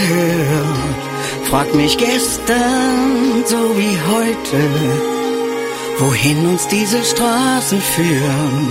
Gehör. Frag mich gestern so wie heute, wohin uns diese Straßen führen.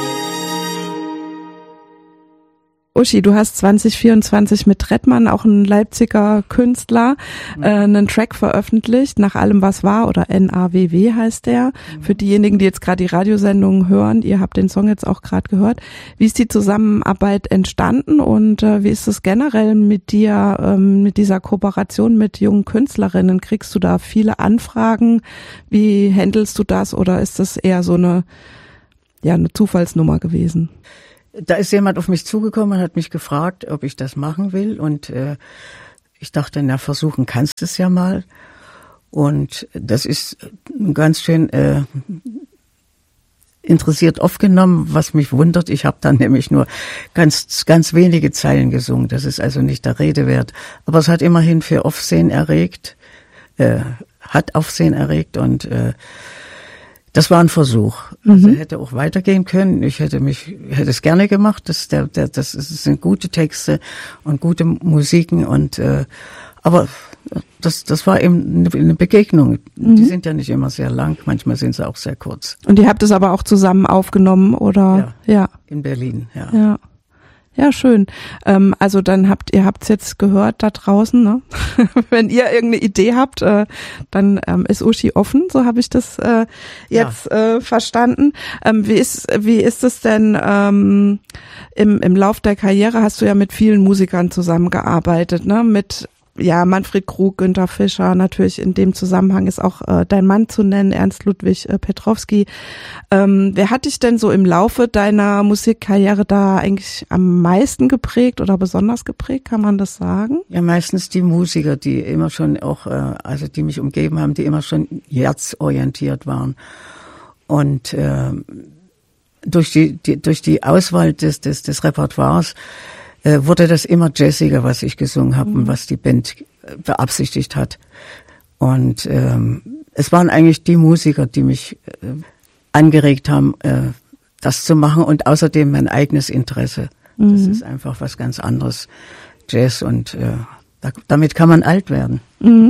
Uschi, du hast 2024 mit Trettmann, auch ein Leipziger Künstler, einen Track veröffentlicht, Nach allem was war, oder NAWW heißt der. Für diejenigen, die jetzt gerade die Radiosendung hören, ihr habt den Song jetzt auch gerade gehört. Wie ist die Zusammenarbeit entstanden und wie ist es generell mit dir, mit dieser Kooperation mit jungen Künstlerinnen? Kriegst du da viele Anfragen? Wie handelst du das, oder ist das eher so eine Zufallsnummer gewesen? Da ist jemand auf mich zugekommen und hat mich gefragt, ob ich das machen will. Und ich dachte, versuchen kannst du es ja mal. Und das ist ganz schön interessiert aufgenommen, was mich wundert. Ich habe dann nämlich nur ganz, ganz wenige Zeilen gesungen. Das ist also nicht der Rede wert. Aber es hat immerhin für Aufsehen erregt, und das war ein Versuch. Also hätte auch weitergehen können. Ich hätte es gerne gemacht. Das sind gute Texte und gute Musiken aber das war eben eine Begegnung. Die sind ja nicht immer sehr lang. Manchmal sind sie auch sehr kurz. Und ihr habt es aber auch zusammen aufgenommen, oder? Ja. In Berlin, ja. Ja, schön. Also dann ihr habt's jetzt gehört da draußen, ne? Wenn ihr irgendeine Idee habt, dann ist Uschi offen, so habe ich das jetzt verstanden. Wie ist es denn im Lauf der Karriere? Hast du ja mit vielen Musikern zusammengearbeitet, ne? Mit Manfred Krug, Günther Fischer, natürlich in dem Zusammenhang ist auch dein Mann zu nennen, Ernst Ludwig Petrowski. Wer hat dich denn so im Laufe deiner Musikkarriere da eigentlich am meisten geprägt oder besonders geprägt, kann man das sagen? Ja, meistens die Musiker, die immer schon auch, die mich umgeben haben, die immer schon herzorientiert waren. Und durch die Auswahl des Repertoires wurde das immer jazziger, was ich gesungen habe und was die Band beabsichtigt hat. Und es waren eigentlich die Musiker, die mich angeregt haben, das zu machen, und außerdem mein eigenes Interesse. Das ist einfach was ganz anderes. Jazz, und damit kann man alt werden.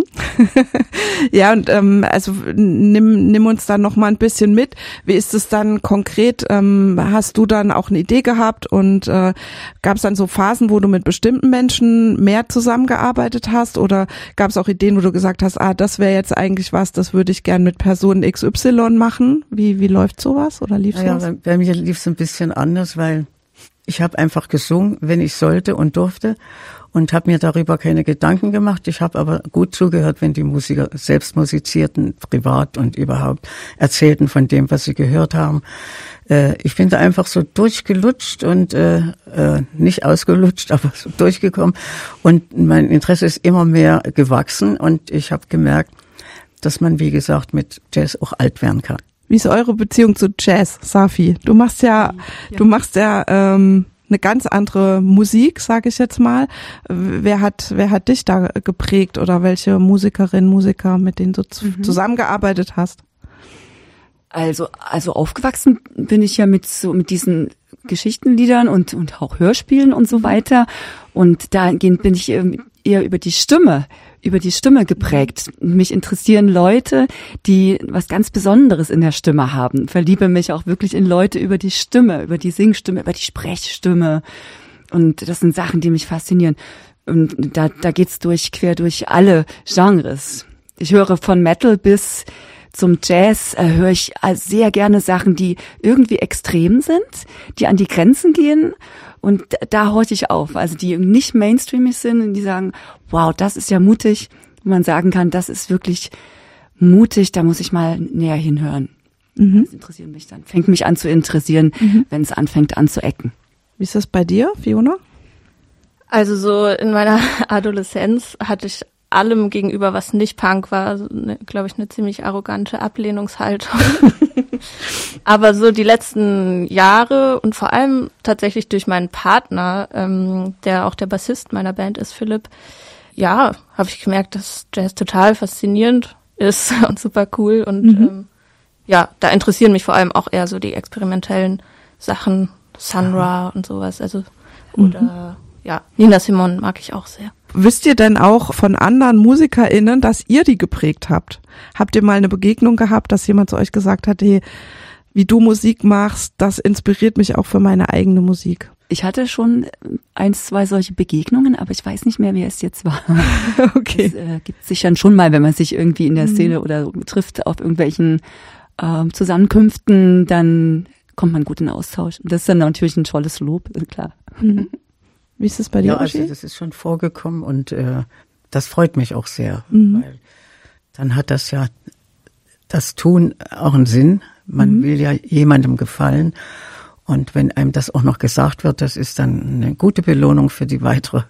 Ja, und also nimm uns dann noch mal ein bisschen mit. Wie ist es dann konkret? Hast du dann auch eine Idee gehabt und gab es dann so Phasen, wo du mit bestimmten Menschen mehr zusammengearbeitet hast, oder gab es auch Ideen, wo du gesagt hast, das wäre jetzt eigentlich was, das würde ich gern mit Person XY machen? Wie läuft sowas, oder lief sowas? Ja, bei mir lief es ein bisschen anders, weil ich habe einfach gesungen, wenn ich sollte und durfte, und habe mir darüber keine Gedanken gemacht. Ich habe aber gut zugehört, wenn die Musiker selbst musizierten, privat und überhaupt erzählten von dem, was sie gehört haben. Ich bin da einfach so durchgelutscht und nicht ausgelutscht, aber so durchgekommen. Und mein Interesse ist immer mehr gewachsen, und ich habe gemerkt, dass man, wie gesagt, mit Jazz auch alt werden kann. Wie ist eure Beziehung zu Jazz, Safi? Du machst ja eine ganz andere Musik, sage ich jetzt mal. Wer hat dich da geprägt, oder welche Musikerinnen, Musiker, mit denen du zusammengearbeitet hast? Also aufgewachsen bin ich ja mit diesen Geschichtenliedern und auch Hörspielen und so weiter. Und dahingehend bin ich eher über die Stimme geprägt. Mich interessieren Leute, die was ganz Besonderes in der Stimme haben. Verliebe mich auch wirklich in Leute über die Stimme, über die Singstimme, über die Sprechstimme. Und das sind Sachen, die mich faszinieren. Und da geht's quer durch alle Genres. Ich höre von Metal bis zum Jazz, höre ich sehr gerne Sachen, die irgendwie extrem sind, die an die Grenzen gehen. Und da horche ich auf, also die nicht mainstreamig sind und die sagen, wow, das ist ja mutig, wo man sagen kann, das ist wirklich mutig, da muss ich mal näher hinhören. Das interessiert mich dann, fängt mich an zu interessieren, wenn es anfängt anzuecken. Wie ist das bei dir, Fiona? Also so in meiner Adoleszenz hatte ich allem gegenüber, was nicht Punk war, also glaube ich, eine ziemlich arrogante Ablehnungshaltung. Aber so die letzten Jahre und vor allem tatsächlich durch meinen Partner, der auch der Bassist meiner Band ist, Philipp, habe ich gemerkt, dass Jazz total faszinierend ist und super cool. Und da interessieren mich vor allem auch eher so die experimentellen Sachen, Sun Ra und sowas. Also oder Nina Simone mag ich auch sehr. Wisst ihr denn auch von anderen MusikerInnen, dass ihr die geprägt habt? Habt ihr mal eine Begegnung gehabt, dass jemand zu euch gesagt hat, hey, wie du Musik machst, das inspiriert mich auch für meine eigene Musik? Ich hatte schon 1, 2 solche Begegnungen, aber ich weiß nicht mehr, wer es jetzt war. Okay. Das gibt es sich dann schon mal, wenn man sich irgendwie in der Szene oder trifft auf irgendwelchen Zusammenkünften, dann kommt man gut in Austausch. Und das ist dann natürlich ein tolles Lob, klar. Wie ist es bei dir, Ja, also das ist schon vorgekommen und das freut mich auch sehr, weil dann hat das ja das Tun auch einen Sinn. Man will ja jemandem gefallen und wenn einem das auch noch gesagt wird, das ist dann eine gute Belohnung für die weitere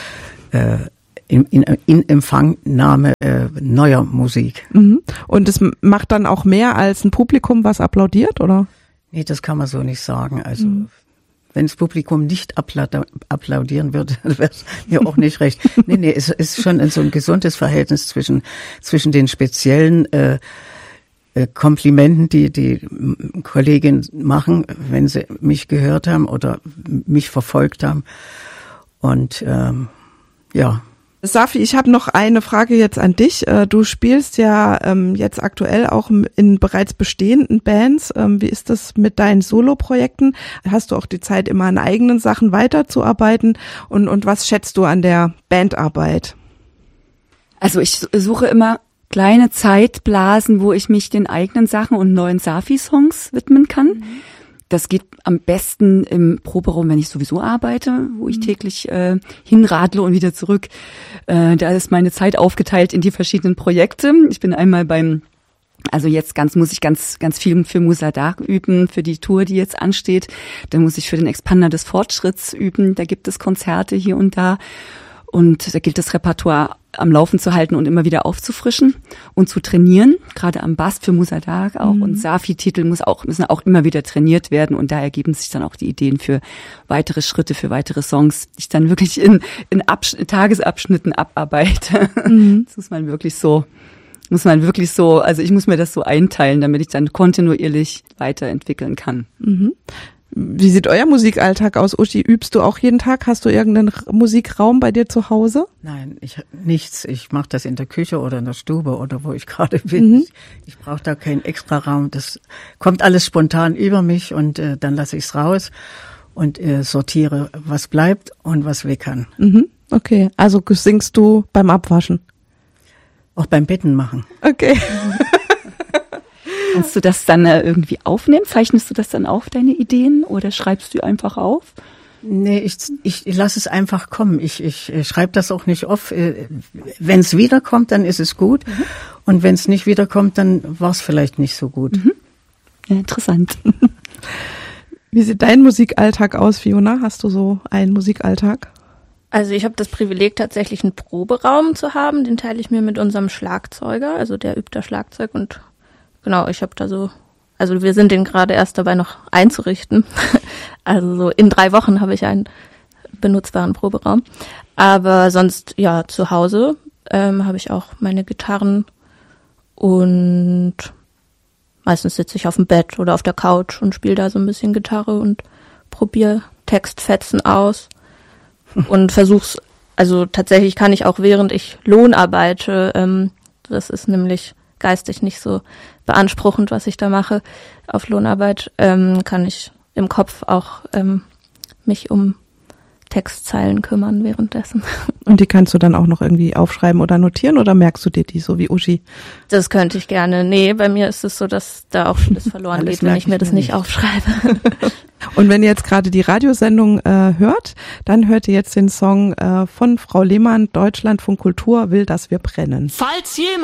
in Empfangnahme neuer Musik. Und es macht dann auch mehr als ein Publikum, was applaudiert, oder? Nee, das kann man so nicht sagen. Also wenn das Publikum nicht applaudieren würde, wäre es mir auch nicht recht. Nee, es ist schon so ein gesundes Verhältnis zwischen den speziellen Komplimenten, die Kolleginnen machen, wenn sie mich gehört haben oder mich verfolgt haben. Und ja. Safi, ich habe noch eine Frage jetzt an dich. Du spielst ja jetzt aktuell auch in bereits bestehenden Bands. Wie ist das mit deinen Solo-Projekten? Hast du auch die Zeit, immer an eigenen Sachen weiterzuarbeiten? Und was schätzt du an der Bandarbeit? Also ich suche immer kleine Zeitblasen, wo ich mich den eigenen Sachen und neuen Safi-Songs widmen kann. Das geht am besten im Proberaum, wenn ich sowieso arbeite, wo ich täglich hinradle und wieder zurück. Da ist meine Zeit aufgeteilt in die verschiedenen Projekte. Ich bin einmal muss ich ganz viel für Musadag üben, für die Tour, die jetzt ansteht. Dann muss ich für den Expander des Fortschritts üben. Da gibt es Konzerte hier und da. Und da gilt das Repertoire am Laufen zu halten und immer wieder aufzufrischen und zu trainieren, gerade am Bass für Musadag auch. Und Safi-Titel müssen auch immer wieder trainiert werden und da ergeben sich dann auch die Ideen für weitere Schritte, für weitere Songs, die ich dann wirklich in Tagesabschnitten abarbeite. Das muss man wirklich so, also ich muss mir das so einteilen, damit ich dann kontinuierlich weiterentwickeln kann. Wie sieht euer Musikalltag aus, Uschi? Übst du auch jeden Tag? Hast du irgendeinen Musikraum bei dir zu Hause? Nein, nichts. Ich mache das in der Küche oder in der Stube oder wo ich gerade bin. Ich brauche da keinen extra Raum. Das kommt alles spontan über mich und dann lasse ich es raus und sortiere, was bleibt und was weg kann. Okay, also singst du beim Abwaschen? Auch beim Betten machen. Okay. Kannst du das dann irgendwie aufnehmen? Zeichnest du das dann auf, deine Ideen, oder schreibst du einfach auf? Nee, ich lasse es einfach kommen. Ich schreibe das auch nicht auf. Wenn es wiederkommt, dann ist es gut. Und wenn es nicht wiederkommt, dann war es vielleicht nicht so gut. Ja, interessant. Wie sieht dein Musikalltag aus, Fiona? Hast du so einen Musikalltag? Also ich habe das Privileg, tatsächlich einen Proberaum zu haben. Den teile ich mir mit unserem Schlagzeuger. Also der übt da Schlagzeug und genau, ich habe da also wir sind den gerade erst dabei noch einzurichten. Also so in 3 Wochen habe ich einen benutzbaren Proberaum. Aber sonst, ja, zu Hause habe ich auch meine Gitarren und meistens sitze ich auf dem Bett oder auf der Couch und spiele da so ein bisschen Gitarre und probiere Textfetzen aus und versuch's, also tatsächlich kann ich auch während ich Lohn arbeite, das ist nämlich geistig nicht so beanspruchend, was ich da mache auf Lohnarbeit, kann ich im Kopf auch mich um Textzeilen kümmern währenddessen. Und die kannst du dann auch noch irgendwie aufschreiben oder notieren oder merkst du dir die so wie Uschi? Das könnte ich gerne. Nee, bei mir ist es so, dass da auch vieles verloren geht, wenn ich mir das nicht aufschreibe. Und wenn ihr jetzt gerade die Radiosendung hört, dann hört ihr jetzt den Song von Frau Lehmann, Deutschlandfunk Kultur will, dass wir brennen. Falls jemand